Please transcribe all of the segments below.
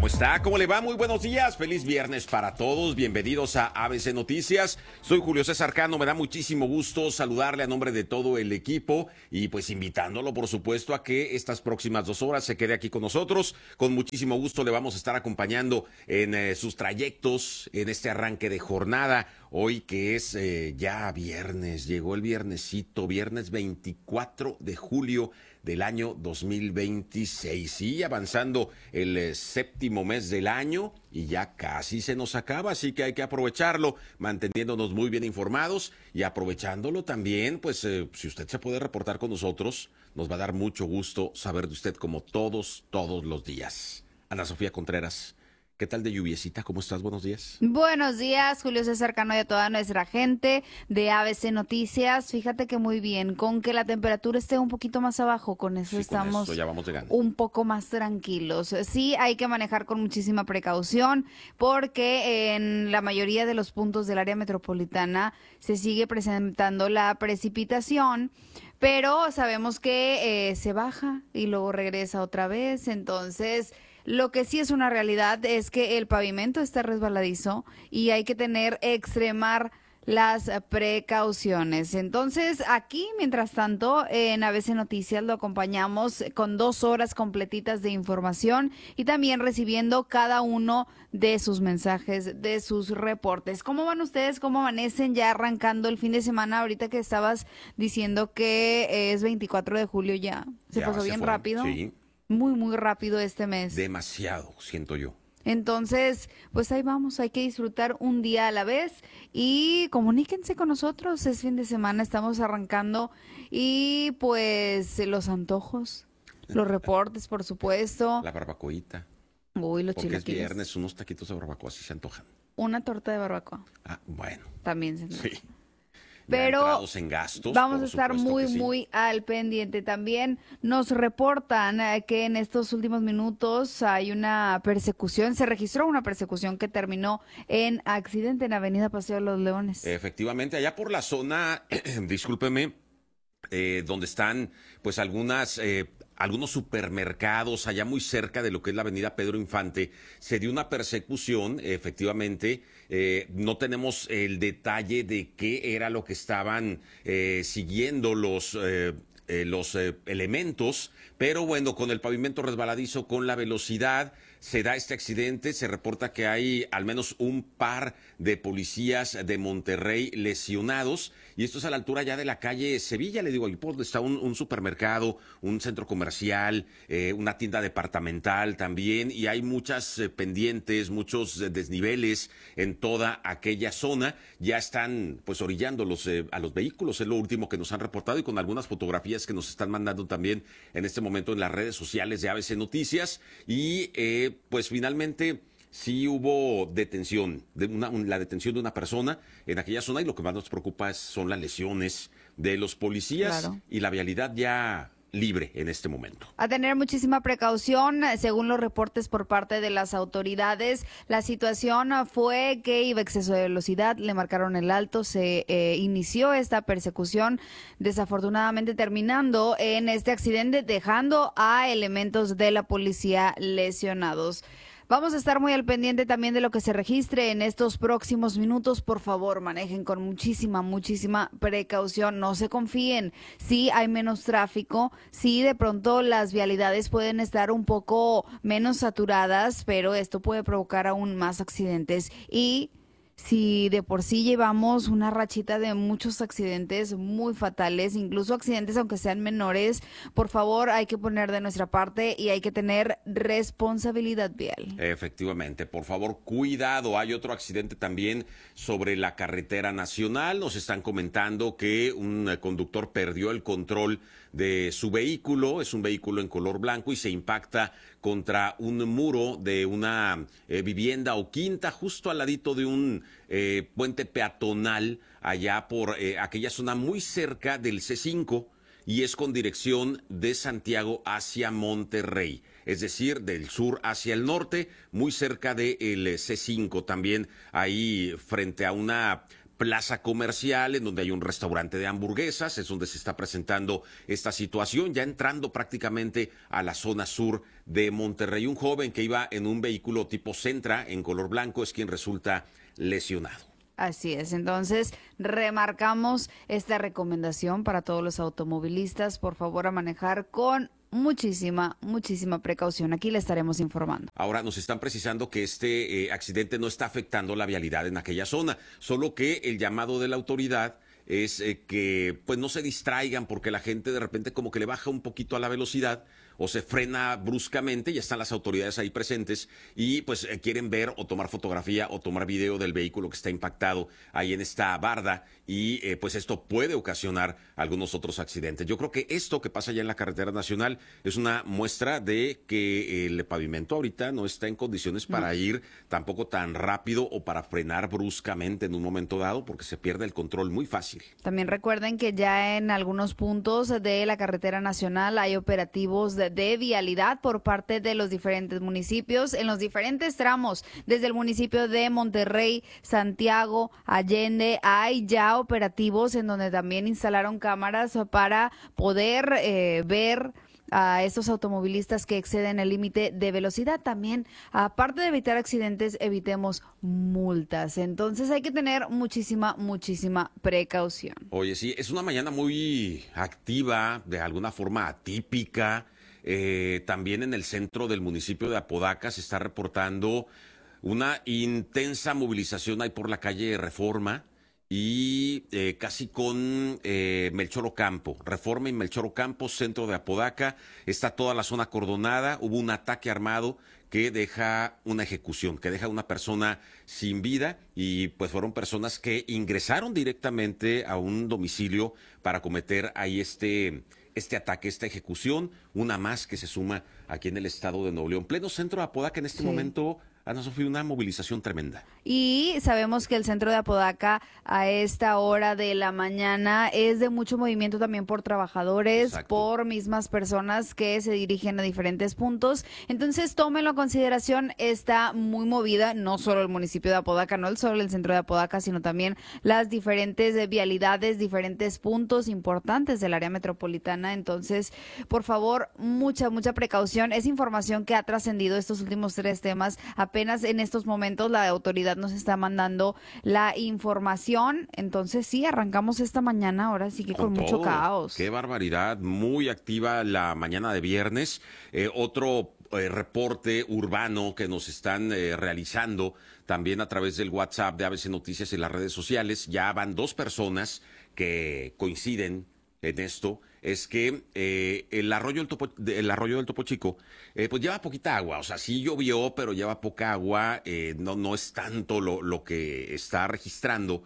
está? ¿Cómo le va? Muy buenos días. Feliz viernes para todos. Bienvenidos a ABC Noticias. Soy Julio César Cano. Me da muchísimo gusto saludarle a nombre de todo el equipo y pues invitándolo, por supuesto, a que estas próximas 2 horas se quede aquí con nosotros. Con muchísimo gusto le vamos a estar acompañando en sus trayectos, en este arranque de jornada. Hoy que es ya viernes, llegó el viernesito, viernes 24 de julio del año 2026. Y avanzando el séptimo mes del año y ya casi se nos acaba, así que hay que aprovecharlo, manteniéndonos muy bien informados y aprovechándolo también, pues si usted se puede reportar con nosotros, nos va a dar mucho gusto saber de usted como todos los días. Ana Sofía Contreras, ¿qué tal de lluviecita? ¿Cómo estás? Buenos días. Buenos días, Julio César Cano y a toda nuestra gente de ABC Noticias. Fíjate que muy bien, con que la temperatura esté un poquito más abajo, con eso Sí, estamos con eso ya vamos llegando. un poco más tranquilos. Sí, hay que manejar con muchísima precaución porque en la mayoría de los puntos del área metropolitana se sigue presentando la precipitación, pero sabemos que se baja y luego regresa otra vez, entonces lo que sí es una realidad es que el pavimento está resbaladizo y hay que extremar las precauciones. Entonces, aquí, mientras tanto, en ABC Noticias lo acompañamos con 2 horas completitas de información y también recibiendo cada uno de sus mensajes, de sus reportes. ¿Cómo van ustedes? ¿Cómo amanecen ya arrancando el fin de semana? Ahorita que estabas diciendo que es 24 de julio ya. ¿Se pasó bien rápido? Sí. Muy, muy rápido este mes. Demasiado, siento yo. Entonces, pues ahí vamos, hay que disfrutar un día a la vez y comuníquense con nosotros, es fin de semana, estamos arrancando y pues los antojos, los reportes, por supuesto. La barbacoita. Uy, los Porque chilaquiles. es viernes, unos taquitos de barbacoa sí se antojan. Una torta de barbacoa. Ah, bueno. También se antoja. Sí. Pero en gastos, vamos a estar muy al pendiente. También nos reportan que en estos últimos minutos hay una persecución, se registró una persecución que terminó en accidente en Avenida Paseo de los Leones. Efectivamente, allá por la zona, discúlpeme, donde están pues algunos supermercados, allá muy cerca de lo que es la avenida Pedro Infante, se dio una persecución, efectivamente. No tenemos el detalle de qué era lo que estaban siguiendo los elementos, pero bueno, con el pavimento resbaladizo, con la velocidad, se da este accidente. Se reporta que hay al menos un par de policías de Monterrey lesionados, y esto es a la altura ya de la calle Sevilla, le digo, ahí por donde está un supermercado, un centro comercial, una tienda departamental también, y hay muchas pendientes, muchos desniveles en toda aquella zona. Ya están pues orillando a los vehículos, es lo último que nos han reportado, y con algunas fotografías que nos están mandando también en este momento en las redes sociales de ABC Noticias. Y pues finalmente sí hubo detención, la detención de una persona en aquella zona, y lo que más nos preocupa son las lesiones de los policías. Claro. Y la vialidad ya libre en este momento. A tener muchísima precaución, según los reportes por parte de las autoridades. La situación fue que iba a exceso de velocidad, le marcaron el alto, se inició esta persecución, desafortunadamente terminando en este accidente, dejando a elementos de la policía lesionados. Vamos a estar muy al pendiente también de lo que se registre en estos próximos minutos. Por favor, manejen con muchísima precaución. No se confíen. Sí hay menos tráfico, sí de pronto las vialidades pueden estar un poco menos saturadas, pero esto puede provocar aún más accidentes. Y si de por sí llevamos una rachita de muchos accidentes muy fatales, incluso accidentes aunque sean menores, por favor hay que poner de nuestra parte y hay que tener responsabilidad vial. Efectivamente, por favor, cuidado. Hay otro accidente también sobre la carretera nacional. Nos están comentando que un conductor perdió el control de su vehículo, es un vehículo en color blanco, y se impacta contra un muro de una vivienda o quinta justo al ladito de un puente peatonal allá por aquella zona muy cerca del C5, y es con dirección de Santiago hacia Monterrey, es decir, del sur hacia el norte, muy cerca del C5, también ahí frente a una plaza comercial en donde hay un restaurante de hamburguesas, es donde se está presentando esta situación, ya entrando prácticamente a la zona sur de Monterrey. Un joven que iba en un vehículo tipo Sentra en color blanco es quien resulta lesionado. Así es, entonces remarcamos esta recomendación para todos los automovilistas, por favor a manejar con muchísima precaución. Aquí le estaremos informando. Ahora nos están precisando que este accidente no está afectando la vialidad en aquella zona, solo que el llamado de la autoridad es que pues no se distraigan porque la gente de repente como que le baja un poquito a la velocidad o se frena bruscamente, ya están las autoridades ahí presentes y pues quieren ver o tomar fotografía o tomar video del vehículo que está impactado ahí en esta barda y pues esto puede ocasionar algunos otros accidentes. Yo creo que esto que pasa ya en la carretera nacional es una muestra de que el pavimento ahorita no está en condiciones para ir tampoco tan rápido o para frenar bruscamente en un momento dado porque se pierde el control muy fácil. También recuerden que ya en algunos puntos de la carretera nacional hay operativos de vialidad por parte de los diferentes municipios en los diferentes tramos, desde el municipio de Monterrey, Santiago, Allende, hay ya operativos en donde también instalaron cámaras para poder ver a estos automovilistas que exceden el límite de velocidad. También, aparte de evitar accidentes, evitemos multas. Entonces hay que tener muchísima precaución. Oye, sí, es una mañana muy activa, de alguna forma atípica. También en el centro del municipio de Apodaca se está reportando una intensa movilización ahí por la calle Reforma y casi con Melchor Ocampo. Reforma y Melchor Ocampo, centro de Apodaca, está toda la zona acordonada. Hubo un ataque armado que deja una ejecución, que deja una persona sin vida y pues fueron personas que ingresaron directamente a un domicilio para cometer ahí este ataque, esta ejecución, una más que se suma aquí en el estado de Nuevo León. Pleno centro de Apodaca en este momento, Ana Sofía, una movilización tremenda. Y sabemos que el centro de Apodaca a esta hora de la mañana es de mucho movimiento también por trabajadores, Exacto, por mismas personas que se dirigen a diferentes puntos. Entonces, tómenlo en consideración, está muy movida, no solo el municipio de Apodaca, no solo el centro de Apodaca, sino también las diferentes vialidades, diferentes puntos importantes del área metropolitana. Entonces, por favor, mucha precaución. Es información que ha trascendido estos últimos 3 temas. Apenas en estos momentos la autoridad nos está mandando la información, entonces sí, arrancamos esta mañana, ahora sí que con mucho caos. Qué barbaridad, muy activa la mañana de viernes. Otro reporte urbano que nos están realizando también a través del WhatsApp de ABC Noticias y las redes sociales. Ya van 2 personas que coinciden en esto, es que el arroyo del Topo Chico pues lleva poquita agua, o sea, sí llovió, pero lleva poca agua, no es tanto lo que está registrando,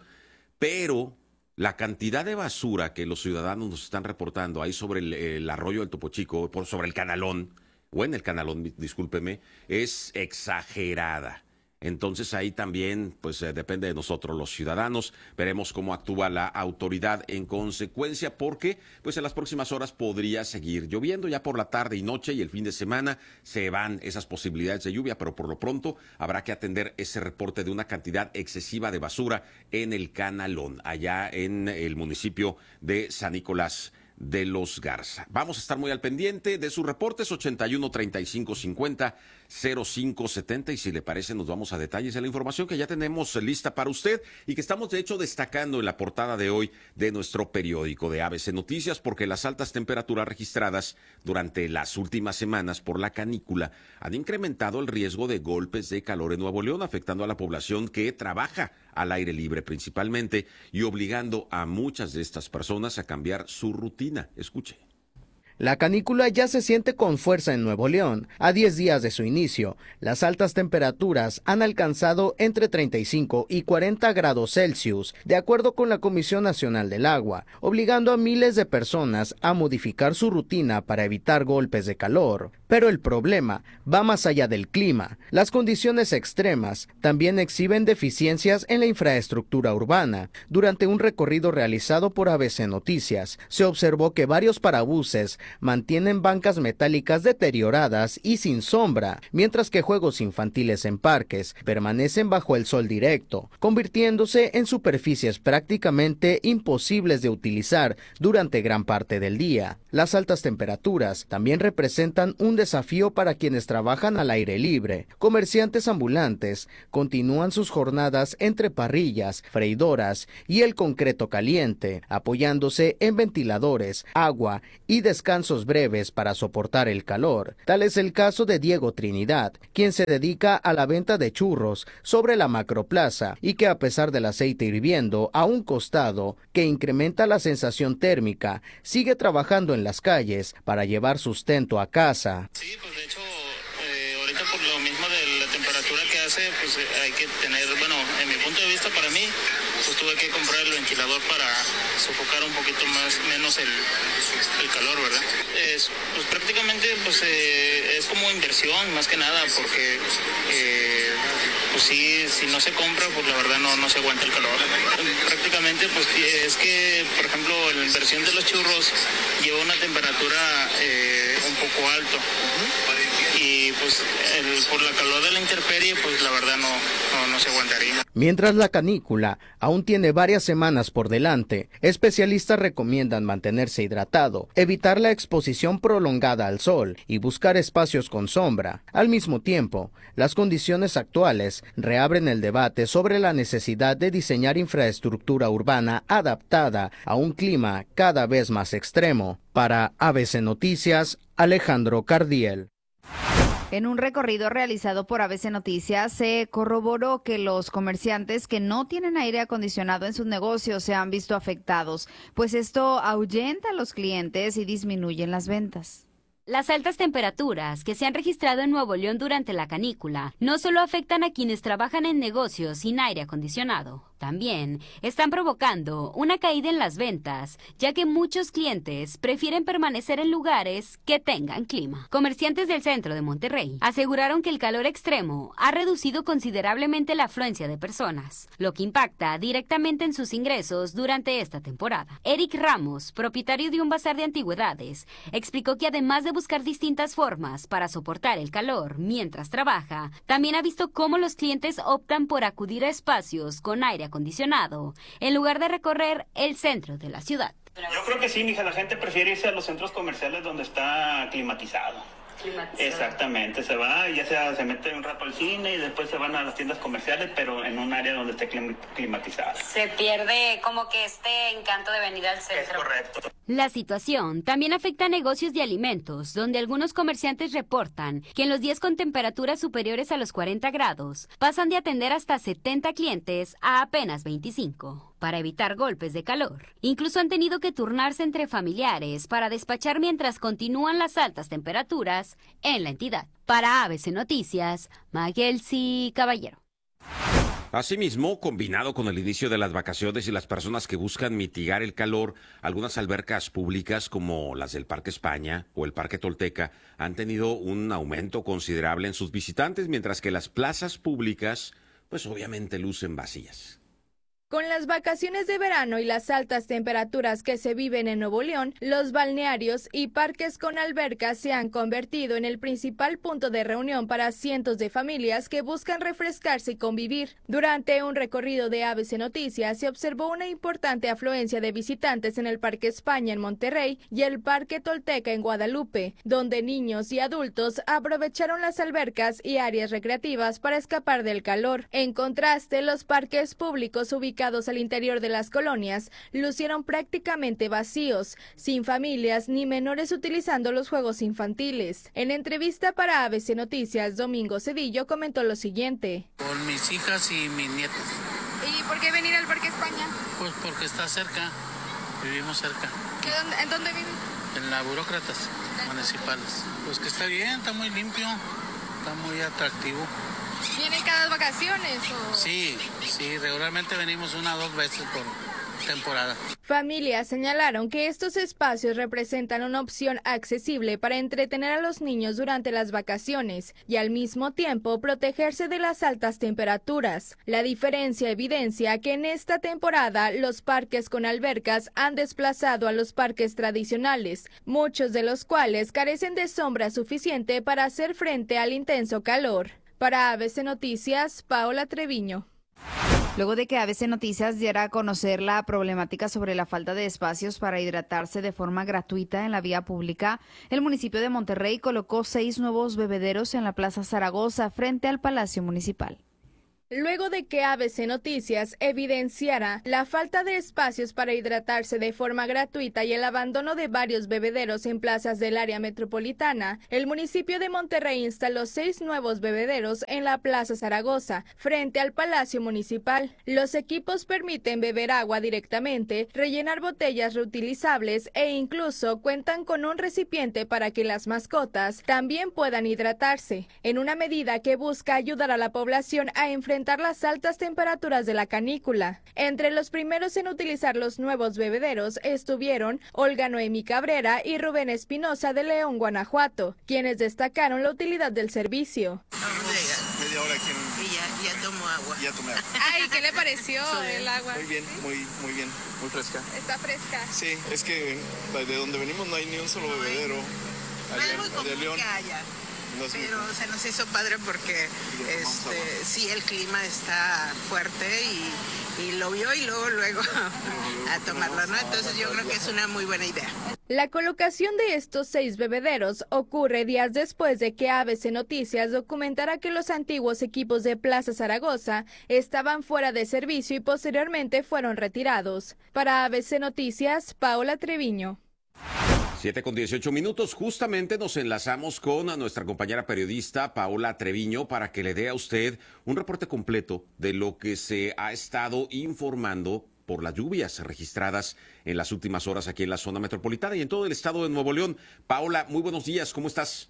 pero la cantidad de basura que los ciudadanos nos están reportando ahí sobre el arroyo del Topo Chico, sobre el canalón, o en el canalón, discúlpeme, es exagerada. Entonces ahí también pues depende de nosotros los ciudadanos, veremos cómo actúa la autoridad en consecuencia porque pues en las próximas horas podría seguir lloviendo, ya por la tarde y noche y el fin de semana se van esas posibilidades de lluvia, pero por lo pronto habrá que atender ese reporte de una cantidad excesiva de basura en el canalón, allá en el municipio de San Nicolás de los Garza. Vamos a estar muy al pendiente de sus reportes 81 35 50 05 70 y si le parece nos vamos a detalles de la información que ya tenemos lista para usted y que estamos de hecho destacando en la portada de hoy de nuestro periódico de ABC Noticias porque las altas temperaturas registradas durante las últimas semanas por la canícula han incrementado el riesgo de golpes de calor en Nuevo León, afectando a la población que trabaja al aire libre principalmente y obligando a muchas de estas personas a cambiar su rutina. Escuche. La canícula ya se siente con fuerza en Nuevo León. A 10 días de su inicio, las altas temperaturas han alcanzado entre 35 y 40 grados Celsius, de acuerdo con la Comisión Nacional del Agua, obligando a miles de personas a modificar su rutina para evitar golpes de calor. Pero el problema va más allá del clima. Las condiciones extremas también exhiben deficiencias en la infraestructura urbana. Durante un recorrido realizado por ABC Noticias, se observó que varios parabuses mantienen bancas metálicas deterioradas y sin sombra, mientras que juegos infantiles en parques permanecen bajo el sol directo, convirtiéndose en superficies prácticamente imposibles de utilizar durante gran parte del día. Las altas temperaturas también representan un desafío para quienes trabajan al aire libre. Comerciantes ambulantes continúan sus jornadas entre parrillas, freidoras y el concreto caliente, apoyándose en ventiladores, agua y descansos breves para soportar el calor. Tal es el caso de Diego Trinidad, quien se dedica a la venta de churros sobre la macroplaza y que, a pesar del aceite hirviendo a un costado que incrementa la sensación térmica, sigue trabajando en las calles para llevar sustento a casa. Sí, pues de hecho, ahorita por lo mismo de la temperatura que hace, pues hay que tener, bueno, en mi punto de vista, para mí, pues tuve que comprar el ventilador para sofocar un poquito menos el calor, ¿verdad? Pues prácticamente, pues es como inversión, más que nada, porque pues sí, si no se compra, pues la verdad no se aguanta el calor. Prácticamente, pues es que, por ejemplo, la inversión de los churros lleva una temperatura un poco alto. Y pues por la calor de la intemperie, pues la verdad no se aguantaría. Mientras la canícula aún tiene varias semanas por delante, especialistas recomiendan mantenerse hidratado, evitar la exposición prolongada al sol y buscar espacios con sombra. Al mismo tiempo, las condiciones actuales reabren el debate sobre la necesidad de diseñar infraestructura urbana adaptada a un clima cada vez más extremo. Para ABC Noticias, Alejandro Cardiel. En un recorrido realizado por ABC Noticias, se corroboró que los comerciantes que no tienen aire acondicionado en sus negocios se han visto afectados, pues esto ahuyenta a los clientes y disminuye las ventas. Las altas temperaturas que se han registrado en Nuevo León durante la canícula no solo afectan a quienes trabajan en negocios sin aire acondicionado, también están provocando una caída en las ventas, ya que muchos clientes prefieren permanecer en lugares que tengan clima. Comerciantes del centro de Monterrey aseguraron que el calor extremo ha reducido considerablemente la afluencia de personas, lo que impacta directamente en sus ingresos durante esta temporada. Eric Ramos, propietario de un bazar de antigüedades, explicó que además de buscar distintas formas para soportar el calor mientras trabaja, también ha visto cómo los clientes optan por acudir a espacios con aire acondicionado en lugar de recorrer el centro de la ciudad. Yo creo que sí, mija, la gente prefiere irse a los centros comerciales donde está climatizado. Exactamente, se va, ya sea se mete un rato al cine y después se van a las tiendas comerciales, pero en un área donde esté climatizada. Se pierde como que este encanto de venir al centro. Es correcto. La situación también afecta a negocios de alimentos, donde algunos comerciantes reportan que en los días con temperaturas superiores a los 40 grados, pasan de atender hasta 70 clientes a apenas 25. Para evitar golpes de calor, incluso han tenido que turnarse entre familiares para despachar mientras continúan las altas temperaturas en la entidad. Para ABC Noticias, Magelsi Caballero. Asimismo, combinado con el inicio de las vacaciones y las personas que buscan mitigar el calor, algunas albercas públicas como las del Parque España o el Parque Tolteca han tenido un aumento considerable en sus visitantes, mientras que las plazas públicas, pues obviamente lucen vacías. Con las vacaciones de verano y las altas temperaturas que se viven en Nuevo León, los balnearios y parques con albercas se han convertido en el principal punto de reunión para cientos de familias que buscan refrescarse y convivir. Durante un recorrido de ABC Noticias se observó una importante afluencia de visitantes en el Parque España en Monterrey y el Parque Tolteca en Guadalupe, donde niños y adultos aprovecharon las albercas y áreas recreativas para escapar del calor. En contraste, los parques públicos ubicados al interior de las colonias lucieron prácticamente vacíos, sin familias ni menores utilizando los juegos infantiles. En entrevista para ABC Noticias, Domingo Cedillo comentó lo siguiente. Por mis hijas y mis nietos. ¿Y por qué venir al Parque España? Pues porque está cerca, vivimos cerca. ¿En dónde viven? En las burócratas municipales. Pues que está bien, está muy limpio, está muy atractivo. ¿Viene cada vacaciones o...? Sí, regularmente venimos 1 o 2 veces temporada. Familias señalaron que estos espacios representan una opción accesible para entretener a los niños durante las vacaciones y al mismo tiempo protegerse de las altas temperaturas. La diferencia evidencia que en esta temporada los parques con albercas han desplazado a los parques tradicionales, muchos de los cuales carecen de sombra suficiente para hacer frente al intenso calor. Para ABC Noticias, Paola Treviño. Luego de que ABC Noticias diera a conocer la problemática sobre la falta de espacios para hidratarse de forma gratuita en la vía pública, el municipio de Monterrey colocó 6 nuevos bebederos en la Plaza Zaragoza frente al Palacio Municipal. Luego de que ABC Noticias evidenciara la falta de espacios para hidratarse de forma gratuita y el abandono de varios bebederos en plazas del área metropolitana, el municipio de Monterrey instaló 6 nuevos bebederos en la Plaza Zaragoza, frente al Palacio Municipal. Los equipos permiten beber agua directamente, rellenar botellas reutilizables e incluso cuentan con un recipiente para que las mascotas también puedan hidratarse, en una medida que busca ayudar a la población a enfrentar las altas temperaturas de la canícula. Entre los primeros en utilizar los nuevos bebederos estuvieron Olga Noemí Cabrera y Rubén Espinosa de León, Guanajuato, quienes destacaron la utilidad del servicio. Media hora aquí y ya tomo agua. Ya tomé agua. Ay, ¿qué le pareció el agua? Muy bien, muy bien, muy fresca. ¿Está fresca? Sí, es que de donde venimos no hay ni un solo bebedero. Allá de León. Pero se nos hizo padre porque sí, el clima está fuerte y lo vio y luego a tomarlo, ¿no? Entonces yo creo que es una muy buena idea. La colocación de estos 6 bebederos ocurre días después de que ABC Noticias documentara que los antiguos equipos de Plaza Zaragoza estaban fuera de servicio y posteriormente fueron retirados. Para ABC Noticias, Paola Treviño. 7:18. Justamente nos enlazamos con a nuestra compañera periodista Paola Treviño para que le dé a usted un reporte completo de lo que se ha estado informando por las lluvias registradas en las últimas horas aquí en la zona metropolitana y en todo el estado de Nuevo León. Paola, muy buenos días, ¿cómo estás?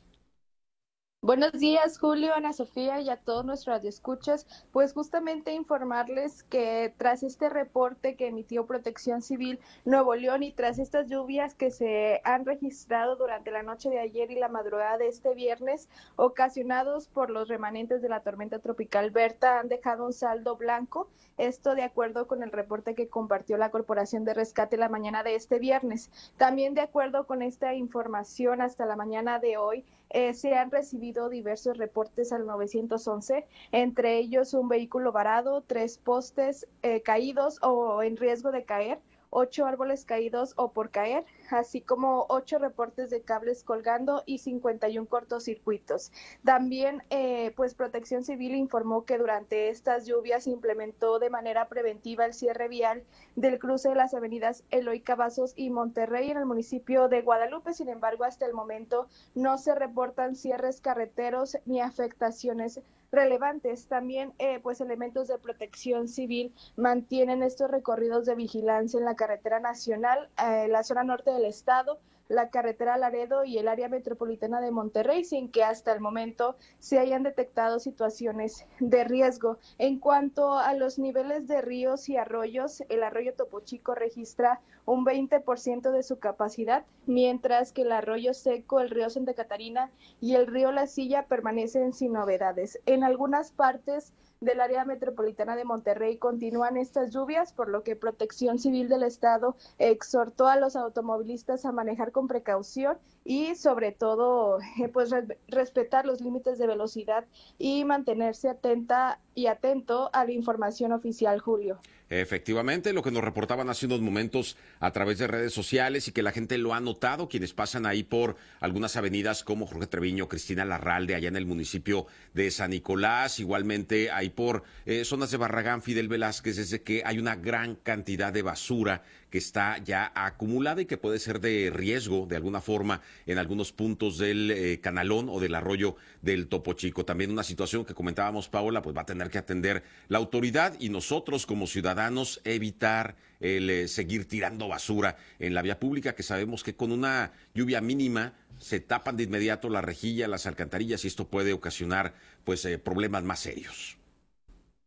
Buenos días, Julio, Ana Sofía y a todos nuestros radioescuchas. Pues justamente informarles que tras este reporte que emitió Protección Civil Nuevo León y tras estas lluvias que se han registrado durante la noche de ayer y la madrugada de este viernes, ocasionados por los remanentes de la tormenta tropical Berta, han dejado un saldo blanco. Esto de acuerdo con el reporte que compartió la Corporación de Rescate la mañana de este viernes. También de acuerdo con esta información, hasta la mañana de hoy, se han recibido diversos reportes al 911, entre ellos un vehículo varado, 3 postes caídos o en riesgo de caer, 8 árboles caídos o por caer, así como 8 reportes de cables colgando y 51 cortocircuitos. También, pues Protección Civil informó que durante estas lluvias se implementó de manera preventiva el cierre vial del cruce de las avenidas Eloy Cavazos y Monterrey en el municipio de Guadalupe. Sin embargo, hasta el momento no se reportan cierres carreteros ni afectaciones relevantes. También, pues elementos de Protección Civil mantienen estos recorridos de vigilancia en la carretera nacional, la zona norte del estado, la carretera Laredo y el área metropolitana de Monterrey, sin que hasta el momento se hayan detectado situaciones de riesgo. En cuanto a los niveles de ríos y arroyos, el arroyo Topo Chico registra un 20% de su capacidad, mientras que el arroyo Seco, el río Santa Catarina y el río La Silla permanecen sin novedades. En algunas partes del área metropolitana de Monterrey continúan estas lluvias, por lo que Protección Civil del Estado exhortó a los automovilistas a manejar con precaución y sobre todo pues respetar los límites de velocidad y mantenerse atenta y atento a la información oficial, Julio. Efectivamente, lo que nos reportaban hace unos momentos a través de redes sociales y que la gente lo ha notado, quienes pasan ahí por algunas avenidas como Jorge Treviño, Cristina Larralde, allá en el municipio de San Nicolás, igualmente ahí por zonas de Barragán, Fidel Velázquez, es de que hay una gran cantidad de basura que está ya acumulada y que puede ser de riesgo de alguna forma en algunos puntos del canalón o del arroyo del Topo Chico. También una situación que comentábamos, Paola, pues va a tener que atender la autoridad y nosotros como ciudadanos evitar el seguir tirando basura en la vía pública, que sabemos que con una lluvia mínima se tapan de inmediato la rejilla, las alcantarillas y esto puede ocasionar pues problemas más serios.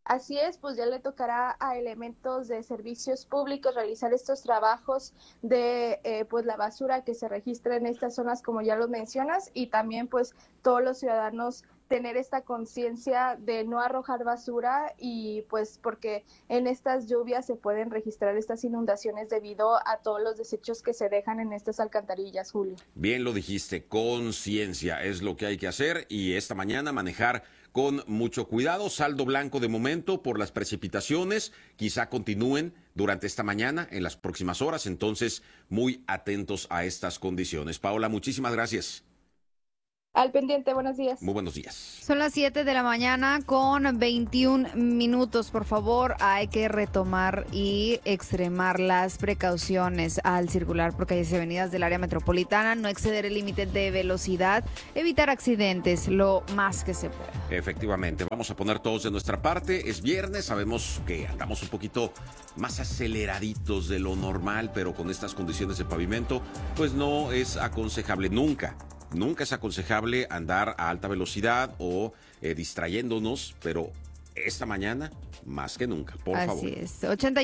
Así es, pues ya le tocará a elementos de servicios públicos realizar estos trabajos de pues la basura que se registra en estas zonas, como ya lo mencionas, y también pues todos los ciudadanos tener esta conciencia de no arrojar basura y pues porque en estas lluvias se pueden registrar estas inundaciones debido a todos los desechos que se dejan en estas alcantarillas, Julio. Bien lo dijiste, conciencia es lo que hay que hacer y esta mañana manejar con mucho cuidado. Saldo blanco de momento por las precipitaciones, quizá continúen durante esta mañana, en las próximas horas, entonces muy atentos a estas condiciones. Paola, muchísimas gracias. Al pendiente, buenos días. Muy buenos días. Son las 7 de la mañana con 21 minutos. Por favor, hay que retomar y extremar las precauciones al circular por calles y avenidas del área metropolitana, no exceder el límite de velocidad, evitar accidentes lo más que se pueda. Efectivamente, vamos a poner todos de nuestra parte. Es viernes, sabemos que andamos un poquito más aceleraditos de lo normal, pero con estas condiciones de pavimento, pues no es aconsejable nunca. Nunca es aconsejable andar a alta velocidad o distrayéndonos, pero esta mañana más que nunca, por favor. Así es.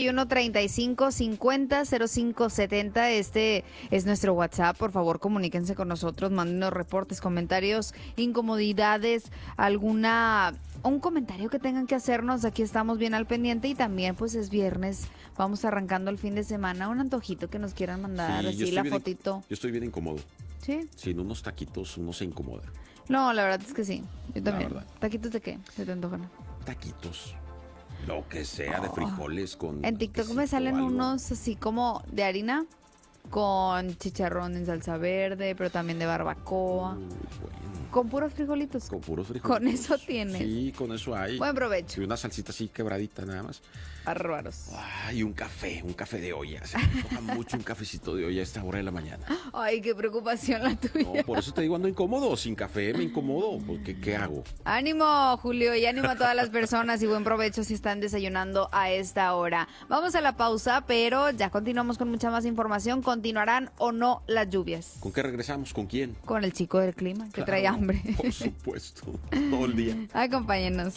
81-35-50-0570. Este es nuestro WhatsApp. Por favor, comuníquense con nosotros, mándenos reportes, comentarios, incomodidades, un comentario que tengan que hacernos. Aquí estamos bien al pendiente y también pues es viernes. Vamos arrancando el fin de semana. Un antojito que nos quieran mandar, sí, así la fotito. Yo estoy bien incómodo. ¿Sí? Sin unos taquitos uno se incomoda. No, la verdad es que sí. Yo también. ¿Taquitos de qué? ¿Se te antojan? Taquitos. Lo que sea, de frijoles con... En TikTok me salen unos así como de harina con chicharrón en salsa verde, pero también de barbacoa. Bueno. Con puros frijolitos. Con puros frijolitos. Con eso tienes. Sí, con eso hay. Buen provecho. Y una salsita así quebradita nada más. Bárbaros. Ay, un café de olla. Se me antoja mucho un cafecito de olla a esta hora de la mañana. Ay, qué preocupación la tuya. No, por eso te digo, ando incómodo. Sin café me incomodo. Porque, ¿qué hago? Ánimo, Julio, y ánimo a todas las personas y buen provecho si están desayunando a esta hora. Vamos a la pausa, pero ya continuamos con mucha más información. ¿Continuarán o no las lluvias? ¿Con qué regresamos? ¿Con quién? Con el chico del clima, que trae hambre. Por supuesto, todo el día. Acompáñenos.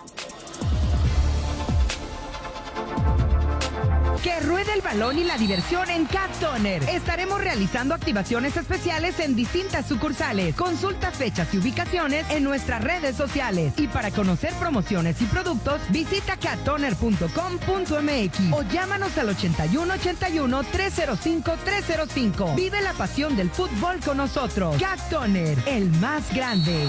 Que ruede el balón y la diversión en Cat Toner. Estaremos realizando activaciones especiales en distintas sucursales. Consulta fechas y ubicaciones en nuestras redes sociales. Y para conocer promociones y productos, visita cattoner.com.mx o llámanos al 8181-305-305. Vive la pasión del fútbol con nosotros. Cat Toner, el más grande.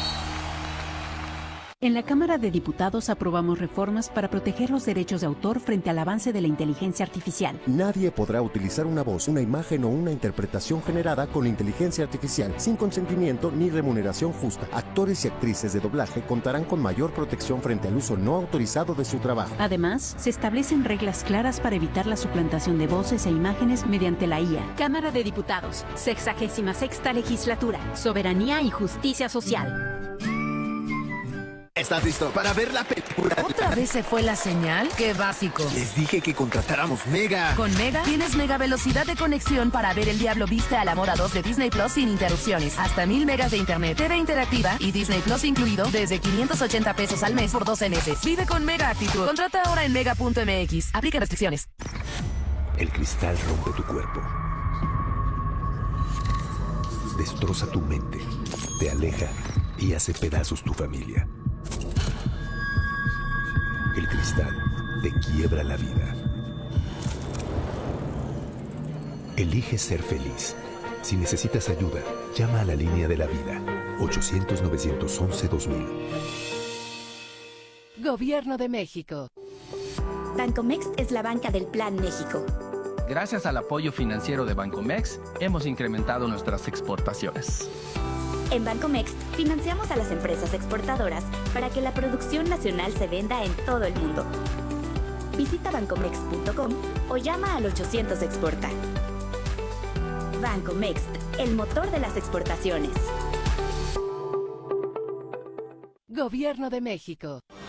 En la Cámara de Diputados aprobamos reformas para proteger los derechos de autor frente al avance de la inteligencia artificial. Nadie podrá utilizar una voz, una imagen o una interpretación generada con inteligencia artificial sin consentimiento ni remuneración justa. Actores y actrices de doblaje contarán con mayor protección frente al uso no autorizado de su trabajo. Además, se establecen reglas claras para evitar la suplantación de voces e imágenes mediante la IA. Cámara de Diputados, 66ª Legislatura, Soberanía y Justicia Social. ¿Estás listo para ver la película? ¿Otra vez se fue la señal? ¡Qué básico! Les dije que contratáramos Mega. Con Mega tienes mega velocidad de conexión para ver El Diablo Viste a la Moda 2 de Disney Plus sin interrupciones. Hasta 1000 megas de internet, TV interactiva y Disney Plus incluido desde 580 pesos al mes por 12 meses. Vive con Mega actitud. Contrata ahora en mega.mx. Aplica restricciones. El cristal rompe tu cuerpo. Destroza tu mente. Te aleja y hace pedazos tu familia. El cristal te quiebra la vida. Elige ser feliz. Si necesitas ayuda, llama a la línea de la vida. 800-911-2000. Gobierno de México. Bancomext es la banca del Plan México. Gracias al apoyo financiero de Bancomext, hemos incrementado nuestras exportaciones. En Bancomext financiamos a las empresas exportadoras para que la producción nacional se venda en todo el mundo. Visita bancomext.com o llama al 800 Exporta. Bancomext, el motor de las exportaciones. Gobierno de México.